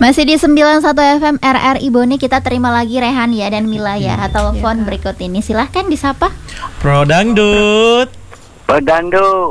Masih di 91 FM RRI Bone, kita terima lagi Rehan ya dan Mila ya. Telepon berikut ini silahkan disapa. Pro Dangdut. Pedando.